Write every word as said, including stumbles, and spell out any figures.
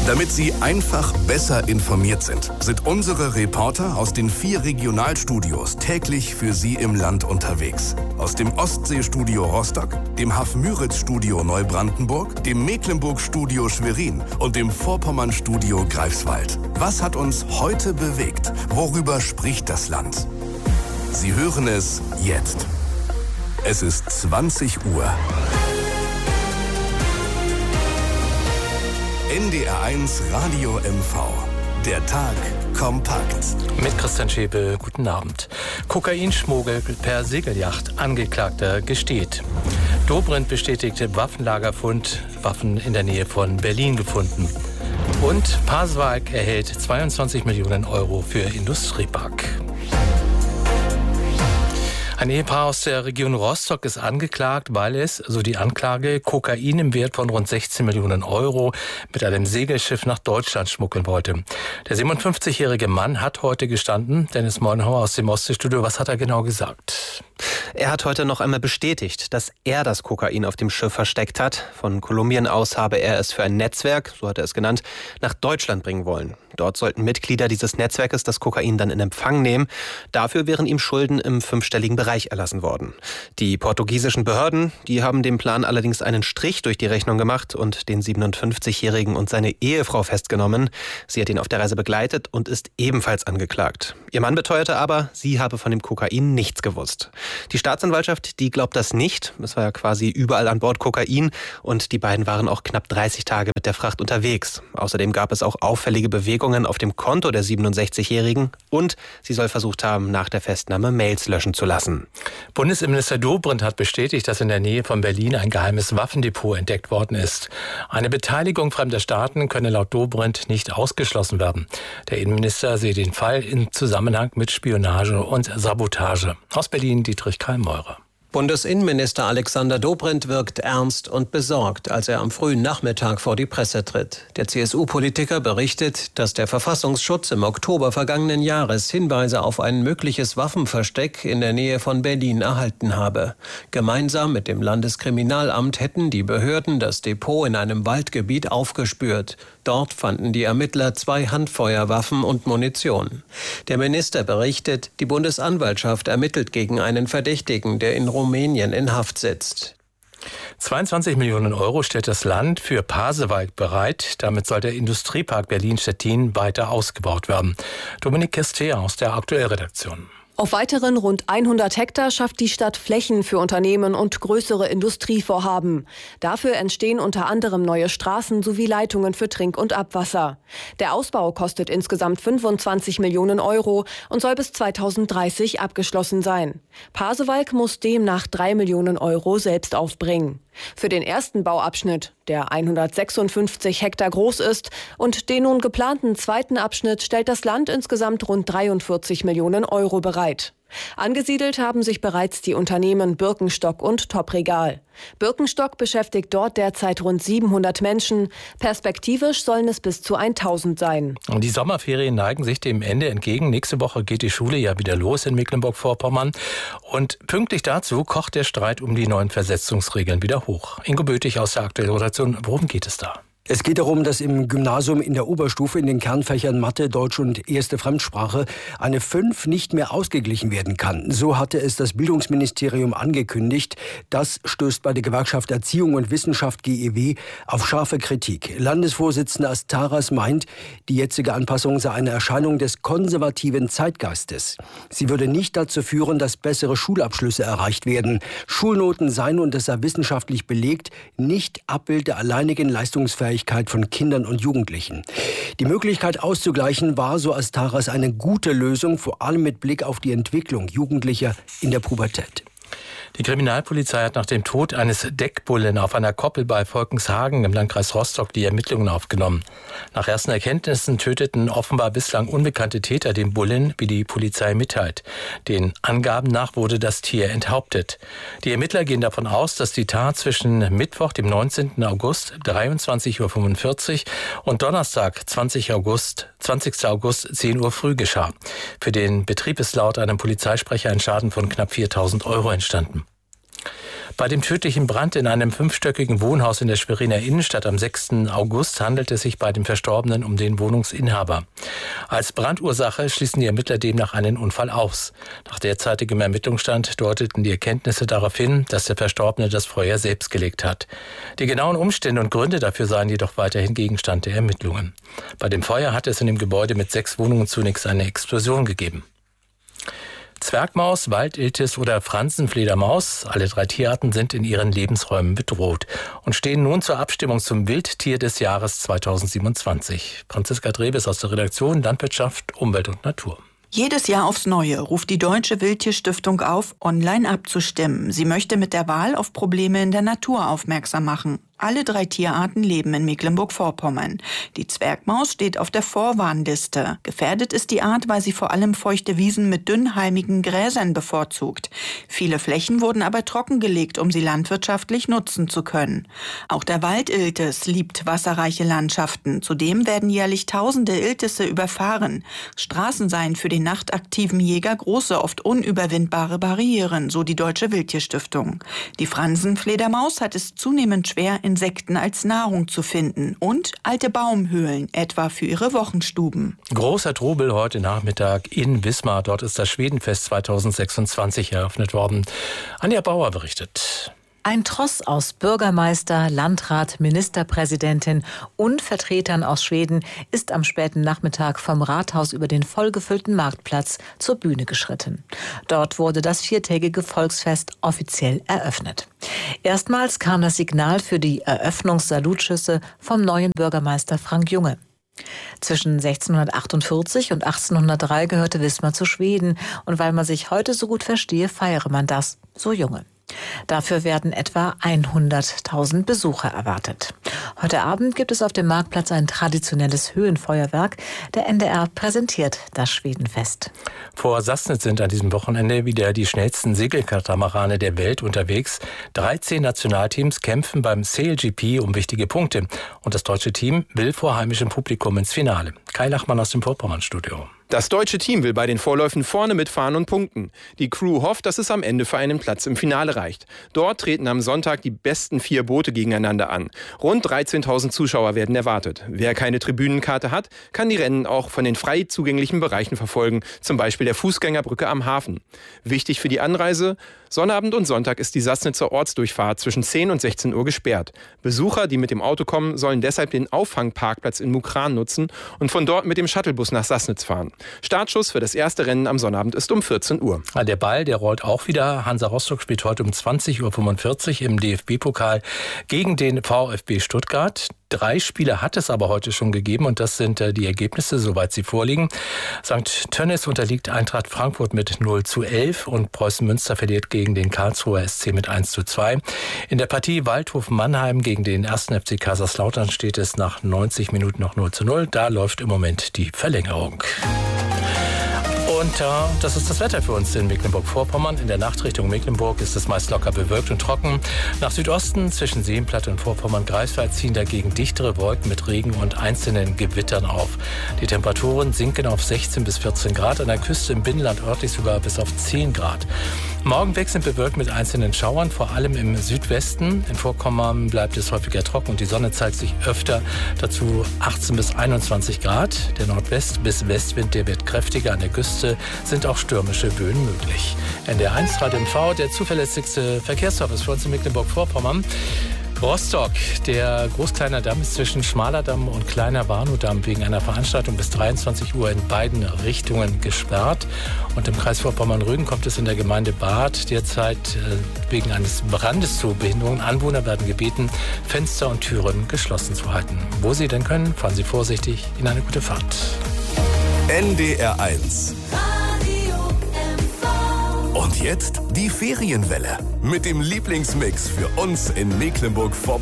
Damit Sie einfach besser informiert sind, sind unsere Reporter aus den vier Regionalstudios täglich für Sie im Land unterwegs. Aus dem Ostseestudio Rostock, dem Haff-Müritz-Studio Neubrandenburg, dem Mecklenburg-Studio Schwerin und dem Vorpommern-Studio Greifswald. Was hat uns heute bewegt? Worüber spricht das Land? Sie hören es jetzt. Es ist zwanzig Uhr. N D R eins Radio M V. Der Tag kompakt. Mit Christian Schäpe, guten Abend. Kokainschmuggel per Segelyacht. Angeklagter gesteht. Dobrindt bestätigte Waffenlagerfund. Waffen in der Nähe von Berlin gefunden. Und Pasewalk erhält zweiundzwanzig Millionen Euro für Industriepark. Ein Ehepaar aus der Region Rostock ist angeklagt, weil es, so die Anklage, Kokain im Wert von rund sechzehn Millionen Euro mit einem Segelschiff nach Deutschland schmuggeln wollte. Der siebenundfünfzigjährige Mann hat heute gestanden. Dennis Mollenhauer aus dem Ostseestudio. Was hat er genau gesagt? Er hat heute noch einmal bestätigt, dass er das Kokain auf dem Schiff versteckt hat. Von Kolumbien aus habe er es für ein Netzwerk, so hat er es genannt, nach Deutschland bringen wollen. Dort sollten Mitglieder dieses Netzwerkes das Kokain dann in Empfang nehmen. Dafür wären ihm Schulden im fünfstelligen Bereich erlassen worden. Die portugiesischen Behörden, die haben dem Plan allerdings einen Strich durch die Rechnung gemacht und den siebenundfünfzigjährigen und seine Ehefrau festgenommen. Sie hat ihn auf der Reise begleitet und ist ebenfalls angeklagt. Ihr Mann beteuerte aber, sie habe von dem Kokain nichts gewusst. Die Staatsanwaltschaft, die glaubt das nicht. Es war ja quasi überall an Bord Kokain und die beiden waren auch knapp dreißig Tage mit der Fracht unterwegs. Außerdem gab es auch auffällige Bewegungen auf dem Konto der siebenundsechzigjährigen und sie soll versucht haben, nach der Festnahme Mails löschen zu lassen. Bundesinnenminister Dobrindt hat bestätigt, dass in der Nähe von Berlin ein geheimes Waffendepot entdeckt worden ist. Eine Beteiligung fremder Staaten könne laut Dobrindt nicht ausgeschlossen werden. Der Innenminister sehe den Fall im Zusammenhang mit Spionage und Sabotage. Aus Berlin Dietrich Keim-Meurer. Bundesinnenminister Alexander Dobrindt wirkt ernst und besorgt, als er am frühen Nachmittag vor die Presse tritt. Der C S U-Politiker berichtet, dass der Verfassungsschutz im Oktober vergangenen Jahres Hinweise auf ein mögliches Waffenversteck in der Nähe von Berlin erhalten habe. Gemeinsam mit dem Landeskriminalamt hätten die Behörden das Depot in einem Waldgebiet aufgespürt. Dort fanden die Ermittler zwei Handfeuerwaffen und Munition. Der Minister berichtet, die Bundesanwaltschaft ermittelt gegen einen Verdächtigen, der in Rumänien in Haft sitzt. zweiundzwanzig Millionen Euro stellt das Land für Pasewalk bereit. Damit soll der Industriepark Berlin-Stettin weiter ausgebaut werden. Dominik Kestea aus der Aktuellredaktion. Auf weiteren rund hundert Hektar schafft die Stadt Flächen für Unternehmen und größere Industrievorhaben. Dafür entstehen unter anderem neue Straßen sowie Leitungen für Trink- und Abwasser. Der Ausbau kostet insgesamt fünfundzwanzig Millionen Euro und soll bis zweitausenddreißig abgeschlossen sein. Pasewalk muss demnach drei Millionen Euro selbst aufbringen. Für den ersten Bauabschnitt, der hundertsechsundfünfzig Hektar groß ist, und den nun geplanten zweiten Abschnitt stellt das Land insgesamt rund dreiundvierzig Millionen Euro bereit. Angesiedelt haben sich bereits die Unternehmen Birkenstock und Top-Regal. Birkenstock beschäftigt dort derzeit rund siebenhundert Menschen. Perspektivisch sollen es bis zu tausend sein. Und die Sommerferien neigen sich dem Ende entgegen. Nächste Woche geht die Schule ja wieder los in Mecklenburg-Vorpommern. Und pünktlich dazu kocht der Streit um die neuen Versetzungsregeln wieder hoch. Ingo Bötig aus der Aktuellredaktion. Worum geht es da? Es geht darum, dass im Gymnasium in der Oberstufe in den Kernfächern Mathe, Deutsch und erste Fremdsprache eine fünf nicht mehr ausgeglichen werden kann. So hatte es das Bildungsministerium angekündigt. Das stößt bei der Gewerkschaft Erziehung und Wissenschaft G E W auf scharfe Kritik. Landesvorsitzender Astaras meint, die jetzige Anpassung sei eine Erscheinung des konservativen Zeitgeistes. Sie würde nicht dazu führen, dass bessere Schulabschlüsse erreicht werden. Schulnoten seien, und das sei wissenschaftlich belegt, nicht Abbild der alleinigen Leistungsfähigkeit von Kindern und Jugendlichen. Die Möglichkeit auszugleichen war, so Astaras, eine gute Lösung, vor allem mit Blick auf die Entwicklung Jugendlicher in der Pubertät. Die Kriminalpolizei hat nach dem Tod eines Deckbullen auf einer Koppel bei Volkenshagen im Landkreis Rostock die Ermittlungen aufgenommen. Nach ersten Erkenntnissen töteten offenbar bislang unbekannte Täter den Bullen, wie die Polizei mitteilt. Den Angaben nach wurde das Tier enthauptet. Die Ermittler gehen davon aus, dass die Tat zwischen Mittwoch, dem neunzehnten August, dreiundzwanzig Uhr fünfundvierzig und Donnerstag, zwanzigsten August, zwanzigsten August, zehn Uhr früh geschah. Für den Betrieb ist laut einem Polizeisprecher ein Schaden von knapp viertausend Euro entstanden. Bei dem tödlichen Brand in einem fünfstöckigen Wohnhaus in der Schweriner Innenstadt am sechsten August handelt es sich bei dem Verstorbenen um den Wohnungsinhaber. Als Brandursache schließen die Ermittler demnach einen Unfall aus. Nach derzeitigem Ermittlungsstand deuteten die Erkenntnisse darauf hin, dass der Verstorbene das Feuer selbst gelegt hat. Die genauen Umstände und Gründe dafür seien jedoch weiterhin Gegenstand der Ermittlungen. Bei dem Feuer hat es in dem Gebäude mit sechs Wohnungen zunächst eine Explosion gegeben. Zwergmaus, Waldiltis oder Fransenfledermaus, alle drei Tierarten sind in ihren Lebensräumen bedroht und stehen nun zur Abstimmung zum Wildtier des Jahres zweitausendsiebenundzwanzig. Franziska Drebes aus der Redaktion Landwirtschaft, Umwelt und Natur. Jedes Jahr aufs Neue ruft die Deutsche Wildtierstiftung auf, online abzustimmen. Sie möchte mit der Wahl auf Probleme in der Natur aufmerksam machen. Alle drei Tierarten leben in Mecklenburg-Vorpommern. Die Zwergmaus steht auf der Vorwarnliste. Gefährdet ist die Art, weil sie vor allem feuchte Wiesen mit dünnhalmigen Gräsern bevorzugt. Viele Flächen wurden aber trockengelegt, um sie landwirtschaftlich nutzen zu können. Auch der Waldiltis liebt wasserreiche Landschaften. Zudem werden jährlich tausende Iltisse überfahren. Straßen seien für den nachtaktiven Jäger große, oft unüberwindbare Barrieren, so die Deutsche Wildtierstiftung. Die Fransenfledermaus hat es zunehmend schwer, Insekten als Nahrung zu finden und alte Baumhöhlen, etwa für ihre Wochenstuben. Großer Trubel heute Nachmittag in Wismar. Dort ist das Schwedenfest zweitausendsechsundzwanzig eröffnet worden. Anja Bauer berichtet. Ein Tross aus Bürgermeister, Landrat, Ministerpräsidentin und Vertretern aus Schweden ist am späten Nachmittag vom Rathaus über den vollgefüllten Marktplatz zur Bühne geschritten. Dort wurde das viertägige Volksfest offiziell eröffnet. Erstmals kam das Signal für die Eröffnungssalutschüsse vom neuen Bürgermeister Frank Junge. Zwischen sechzehnhundertachtundvierzig und achtzehnhundertdrei gehörte Wismar zu Schweden. Und weil man sich heute so gut verstehe, feiere man das, so Junge. Dafür werden etwa hunderttausend Besucher erwartet. Heute Abend gibt es auf dem Marktplatz ein traditionelles Höhenfeuerwerk. Der N D R präsentiert das Schwedenfest. Vor Sassnitz sind an diesem Wochenende wieder die schnellsten Segelkatamarane der Welt unterwegs. dreizehn Nationalteams kämpfen beim Sail G P um wichtige Punkte. Und das deutsche Team will vor heimischem Publikum ins Finale. Kai Lachmann aus dem Vorpommern-Studio. Das deutsche Team will bei den Vorläufen vorne mitfahren und punkten. Die Crew hofft, dass es am Ende für einen Platz im Finale reicht. Dort treten am Sonntag die besten vier Boote gegeneinander an. Rund dreizehntausend Zuschauer werden erwartet. Wer keine Tribünenkarte hat, kann die Rennen auch von den frei zugänglichen Bereichen verfolgen, zum Beispiel der Fußgängerbrücke am Hafen. Wichtig für die Anreise: Sonnabend und Sonntag ist die Sassnitzer Ortsdurchfahrt zwischen zehn und sechzehn Uhr gesperrt. Besucher, die mit dem Auto kommen, sollen deshalb den Auffangparkplatz in Mukran nutzen und von dort mit dem Shuttlebus nach Sassnitz fahren. Startschuss für das erste Rennen am Sonnabend ist um vierzehn Uhr. Der Ball, der rollt auch wieder. Hansa Rostock spielt heute um zwanzig Uhr fünfundvierzig im D F B-Pokal gegen den VfB Stuttgart. Drei Spiele hat es aber heute schon gegeben und das sind die Ergebnisse, soweit sie vorliegen. Sankt Tönnies unterliegt Eintracht Frankfurt mit null zu elf und Preußen Münster verliert gegen den Karlsruher S C mit eins zu zwei. In der Partie Waldhof Mannheim gegen den ersten F C Kaiserslautern steht es nach neunzig Minuten noch null zu null. Da läuft im Moment die Verlängerung. Und äh, das ist das Wetter für uns in Mecklenburg-Vorpommern. In der Nacht Richtung Mecklenburg ist es meist locker bewölkt und trocken. Nach Südosten zwischen Seenplatte und Vorpommern-Greifswald ziehen dagegen dichtere Wolken mit Regen und einzelnen Gewittern auf. Die Temperaturen sinken auf sechzehn bis vierzehn Grad, an der Küste im Binnenland örtlich sogar bis auf zehn Grad. Morgen wechselnd bewölkt mit einzelnen Schauern, vor allem im Südwesten. In Vorpommern bleibt es häufiger trocken und die Sonne zeigt sich öfter. Dazu achtzehn bis einundzwanzig Grad. Der Nordwest- bis Westwind, der wird kräftiger. An der Küste sind auch stürmische Böen möglich. N D R eins Radio M V, der zuverlässigste Verkehrsservice für uns in Mecklenburg-Vorpommern. Rostock, der Großkleiner Damm ist zwischen Schmaler Damm und Kleiner Warnow-Damm wegen einer Veranstaltung bis dreiundzwanzig Uhr in beiden Richtungen gesperrt. Und im Kreis Vorpommern-Rügen kommt es in der Gemeinde Bad derzeit äh, wegen eines Brandes zu Behinderungen. Anwohner werden gebeten, Fenster und Türen geschlossen zu halten. Wo Sie denn können, fahren Sie vorsichtig. Ihnen eine gute Fahrt. N D R eins. Und jetzt die Ferienwelle mit dem Lieblingsmix für uns in Mecklenburg-Vorpommern.